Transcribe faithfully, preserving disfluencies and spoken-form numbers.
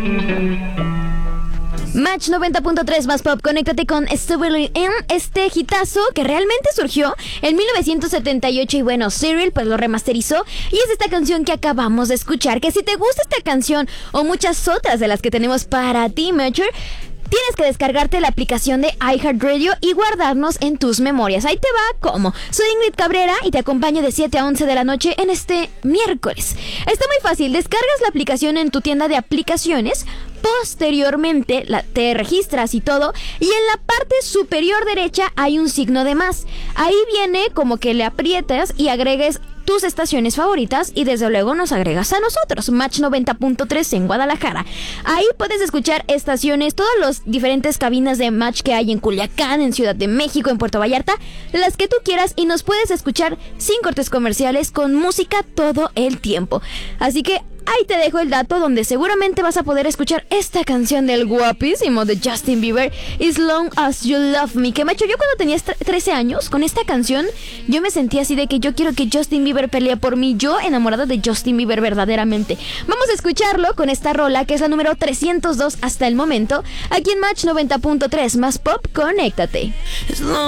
Match noventa punto tres más pop, conéctate con Stubbornly en este hitazo que realmente surgió en mil novecientos setenta y ocho y bueno, Cyril pues lo remasterizó y es esta canción que acabamos de escuchar, que si te gusta esta canción o muchas otras de las que tenemos para ti, Matcher, tienes que descargarte la aplicación de iHeartRadio y guardarnos en tus memorias. Ahí te va cómo. Soy Ingrid Cabrera y te acompaño de siete a once de la noche en este miércoles. Está muy fácil, descargas la aplicación en tu tienda de aplicaciones. Posteriormente la, te registras y todo, y en la parte superior derecha hay un signo de más. Ahí viene como que le aprietas y agregues tus estaciones favoritas y desde luego nos agregas a nosotros, Match noventa punto tres en Guadalajara. Ahí puedes escuchar estaciones, todas las diferentes cabinas de Match que hay en Culiacán, en Ciudad de México, en Puerto Vallarta, las que tú quieras, y nos puedes escuchar sin cortes comerciales, con música todo el tiempo. Así que ahí te dejo el dato donde seguramente vas a poder escuchar esta canción del guapísimo de Justin Bieber, As Long As You Love Me, que me hecho yo cuando tenía trece años, con esta canción yo me sentía así de que yo quiero que Justin Bieber pelee por mí, yo enamorada de Justin Bieber verdaderamente. Vamos a escucharlo con esta rola que es la número trescientos dos hasta el momento, aquí en Match noventa punto tres más pop, conéctate.